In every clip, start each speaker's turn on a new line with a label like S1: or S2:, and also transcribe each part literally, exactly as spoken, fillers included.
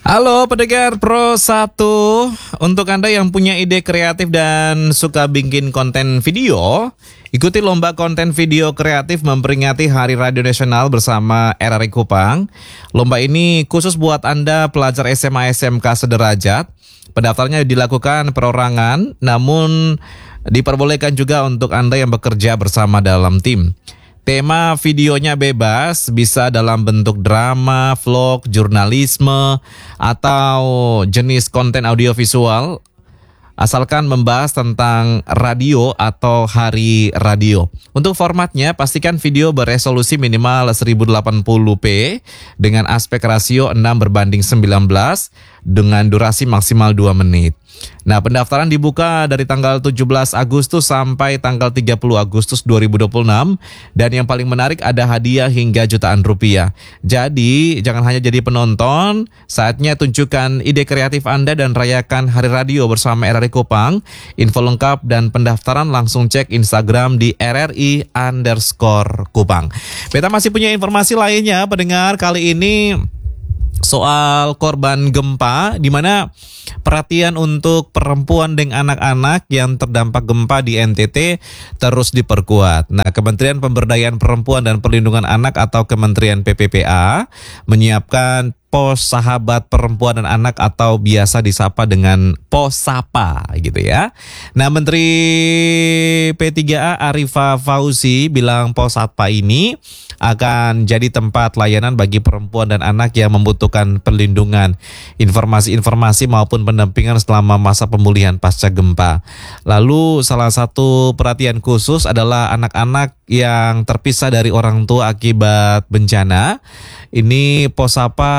S1: Halo pendengar Pro satu, untuk Anda yang punya ide kreatif dan suka bikin konten video, ikuti lomba konten video kreatif memperingati Hari Radio Nasional bersama R R I Kupang. Lomba ini khusus buat Anda pelajar S M A S M K sederajat. Pendaftarannya dilakukan perorangan, namun diperbolehkan juga untuk Anda yang bekerja bersama dalam tim. Tema videonya bebas, bisa dalam bentuk drama, vlog, jurnalisme, atau jenis konten audiovisual, asalkan membahas tentang radio atau hari radio. Untuk formatnya, pastikan video beresolusi minimal seribu delapan puluh p dengan aspek rasio enam berbanding sembilan belas dengan durasi maksimal dua menit. Nah, pendaftaran dibuka dari tanggal tujuh belas Agustus sampai tanggal tiga puluh Agustus dua ribu dua puluh enam, dan yang paling menarik ada hadiah hingga jutaan rupiah. Jadi, jangan hanya jadi penonton, saatnya tunjukkan ide kreatif Anda dan rayakan Hari Radio bersama R R I Kupang. Info lengkap dan pendaftaran langsung cek Instagram di R R I underscore Kupang. Beta masih punya informasi lainnya, pendengar, kali ini soal korban gempa, di mana perhatian untuk perempuan dan anak-anak yang terdampak gempa di N T T terus diperkuat. Nah, Kementerian Pemberdayaan Perempuan dan Perlindungan Anak atau Kementerian P P P A menyiapkan Pos Sahabat Perempuan dan Anak atau biasa disapa dengan Posapa gitu ya. Nah, Menteri P tiga A Arifah Fauzi bilang Posapa ini akan jadi tempat layanan bagi perempuan dan anak yang membutuhkan perlindungan, informasi-informasi maupun pendampingan selama masa pemulihan pasca gempa. Lalu salah satu perhatian khusus adalah anak-anak yang terpisah dari orang tua akibat bencana. Ini Posapa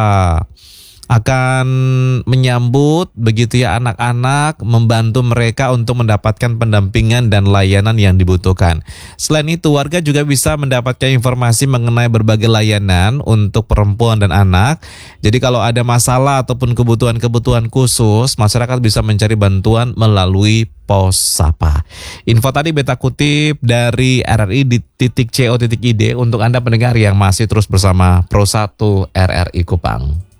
S1: akan menyambut begitu ya anak-anak, membantu mereka untuk mendapatkan pendampingan dan layanan yang dibutuhkan. Selain itu, warga juga bisa mendapatkan informasi mengenai berbagai layanan untuk perempuan dan anak. Jadi kalau ada masalah ataupun kebutuhan-kebutuhan khusus, masyarakat bisa mencari bantuan melalui Posapa. Info tadi beta kutip dari R R I di titik co titik id untuk Anda pendengar yang masih terus bersama Pro satu R R I Kupang.